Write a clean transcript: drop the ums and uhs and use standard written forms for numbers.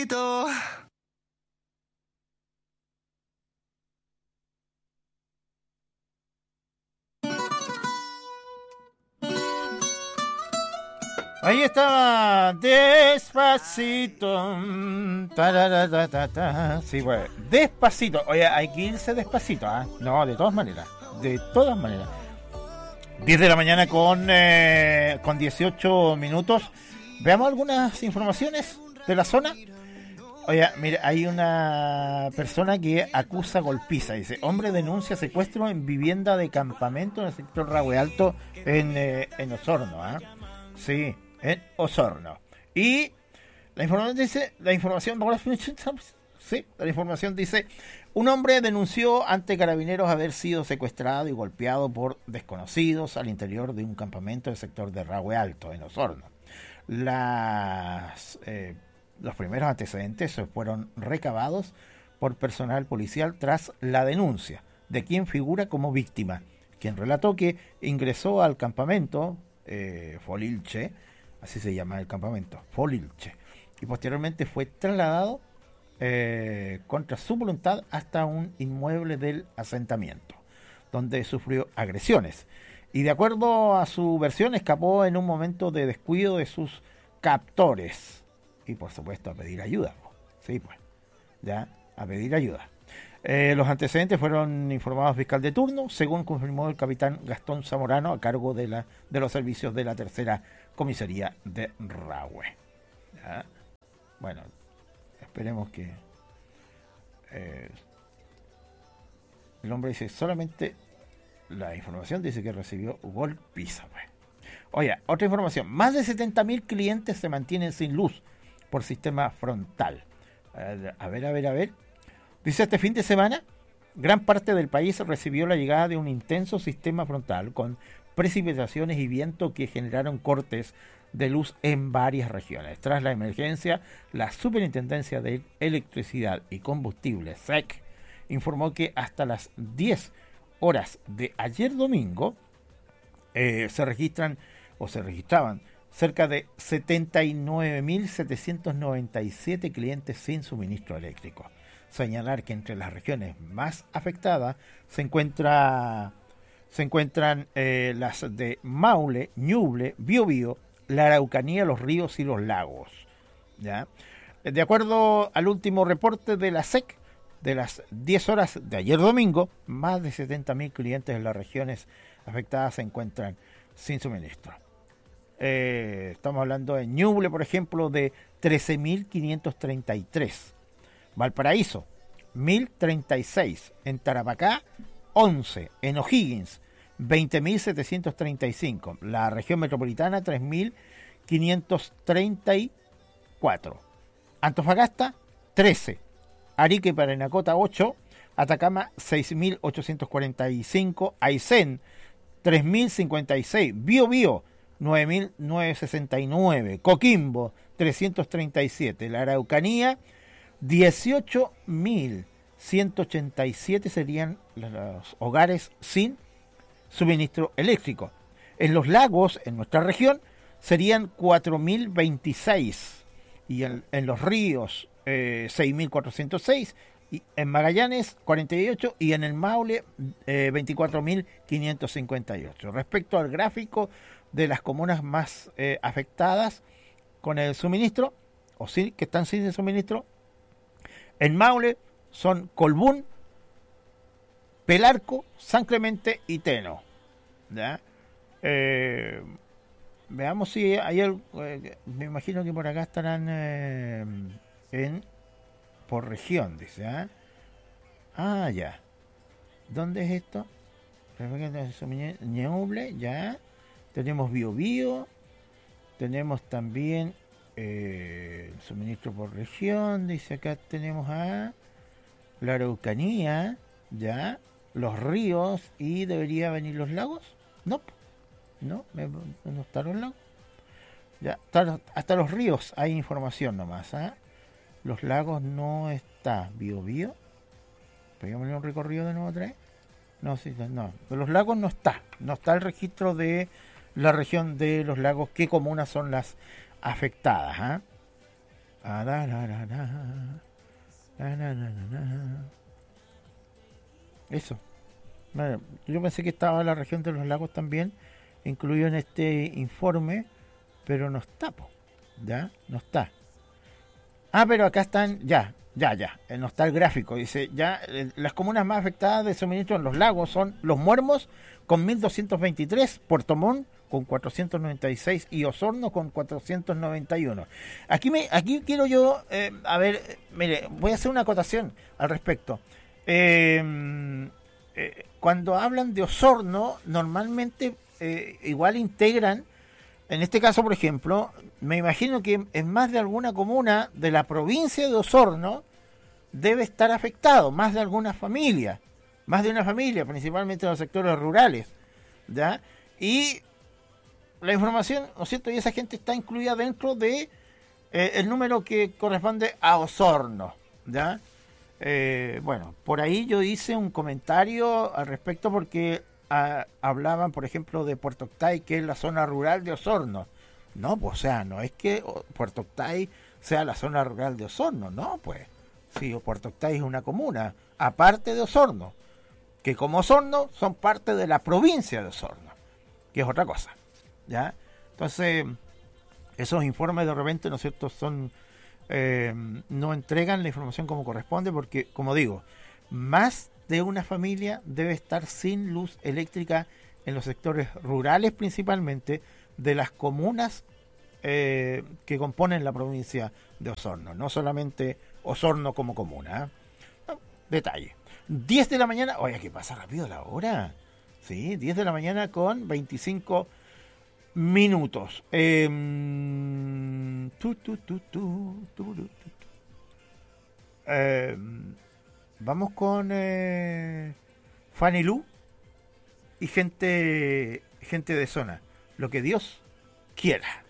Despacito. Ahí estaba, Despacito. Tararatatata. Sí, bueno, despacito. Oye, hay que irse despacito, ¿ah? No, de todas maneras. De todas maneras. 10 de la mañana con 18 minutos. Veamos algunas informaciones de la zona. Oye, mira, hay una persona que acusa golpiza. Dice, hombre denuncia secuestro en vivienda de campamento en el sector Rahue Alto en Osorno, ¿ah? Sí, en Osorno. Y la información dice, un hombre denunció ante carabineros haber sido secuestrado y golpeado por desconocidos al interior de un campamento del sector de Rahue Alto, en Osorno. Los primeros antecedentes fueron recabados por personal policial tras la denuncia de quien figura como víctima, quien relató que ingresó al campamento Folilche, así se llama el campamento, Folilche, y posteriormente fue trasladado contra su voluntad hasta un inmueble del asentamiento, donde sufrió agresiones. Y de acuerdo a su versión, escapó en un momento de descuido de sus captores. Y por supuesto a pedir ayuda. Sí, pues, ya, a pedir ayuda. Los antecedentes fueron informados al fiscal de turno, según confirmó el capitán Gastón Zamorano, a cargo de los servicios de la tercera comisaría de Rahue. ¿Ya? Bueno, esperemos que el hombre dice solamente la información dice que recibió golpiza. Pues. Oye, otra información, más de 70.000 clientes se mantienen sin luz por sistema frontal. A ver. Dice, este fin de semana, gran parte del país recibió la llegada de un intenso sistema frontal con precipitaciones y viento que generaron cortes de luz en varias regiones. Tras la emergencia, la Superintendencia de Electricidad y Combustible, SEC, informó que hasta las 10 horas de ayer domingo se registraban cerca de 79.797 clientes sin suministro eléctrico. Señalar que entre las regiones más afectadas se encuentran las de Maule, Ñuble, Biobío, la Araucanía, los ríos y los lagos. ¿Ya? De acuerdo al último reporte de la SEC, de las 10 horas de ayer domingo, más de 70.000 clientes en las regiones afectadas se encuentran sin suministro. Estamos hablando de Ñuble, por ejemplo, de 13.533. Valparaíso, 1.036. En Tarapacá, 11. En O'Higgins, 20.735. La región metropolitana, 3.534. Antofagasta, 13. Arica y Parinacota, 8. Atacama, 6.845. Aysén, 3.056. Biobío, 9.969. Coquimbo, 337. La Araucanía, 18.187 serían los hogares sin suministro eléctrico. En los lagos, en nuestra región, serían 4.026. Y en los ríos, 6.406. Y en Magallanes, 48. Y en el Maule, 24.558. Respecto al gráfico de las comunas más afectadas con el suministro, o sí, que están sin el suministro, en Maule son Colbún, Pelarco, San Clemente y Teno. ¿Ya? Veamos si hay algo. Me imagino que por acá estarán por región, dice. Ya. ¿Dónde es esto? Ñuble, ya. Tenemos Biobío. Tenemos también suministro por región. Dice acá tenemos a la Araucanía, ya. Los ríos y debería venir los lagos. No están los lagos. Ya, hasta los ríos hay información nomás. Los lagos no está. Biobío. Pegámosle un recorrido de nuevo otra vez. No. De los lagos no está. No está el registro de la región de los lagos. ¿Qué comunas son las afectadas? Ah, da, da, da, da. Da, da, da, da, da. Eso. Bueno, yo pensé que estaba la región de los lagos también incluido en este informe, pero no está, po. ¿Ya? No está. Ah, pero acá están, ya. No está el gráfico. Dice, ya, las comunas más afectadas de suministro en los lagos son Los Muermos con 1.223, Puerto Montt con 496 y Osorno con 491. Aquí quiero yo, a ver, mire, voy a hacer una acotación al respecto. Cuando hablan de Osorno, normalmente igual integran, en este caso, por ejemplo, me imagino que en más de alguna comuna de la provincia de Osorno debe estar afectado, más de una familia, principalmente en los sectores rurales, ¿ya? Y la información, ¿no es cierto? Y esa gente está incluida dentro de el número que corresponde a Osorno, ¿ya? Bueno, por ahí yo hice un comentario al respecto porque hablaban, por ejemplo, de Puerto Octay, que es la zona rural de Osorno. No, pues, o sea, no es que Puerto Octay sea la zona rural de Osorno, no, pues. Sí, Puerto Octay es una comuna, aparte de Osorno, que como Osorno son parte de la provincia de Osorno, que es otra cosa, ¿ya? Entonces, esos informes de repente, ¿no es cierto?, son no entregan la información como corresponde porque, como digo, más de una familia debe estar sin luz eléctrica en los sectores rurales principalmente de las comunas que componen la provincia de Osorno, no solamente Osorno como comuna, ¿eh? No, detalle. 10 de la mañana, oye, que pasa rápido la hora. Sí, 10 de la mañana con 25 minutos. Vamos con Fanny Lu y gente de zona. Lo que Dios quiera.